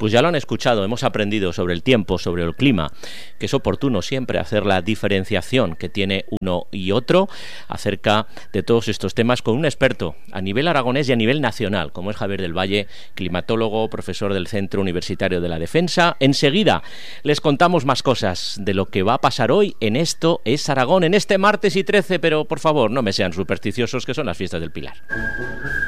Pues ya lo han escuchado, hemos aprendido sobre el tiempo, sobre el clima, que es oportuno siempre hacer la diferenciación que tiene uno y otro acerca de todos estos temas con un experto a nivel aragonés y a nivel nacional, como es Javier del Valle, climatólogo, profesor del Centro Universitario de la Defensa. Enseguida les contamos más cosas de lo que va a pasar hoy en Esto es Aragón, en este martes y 13, pero por favor no me sean supersticiosos, que son las fiestas del Pilar.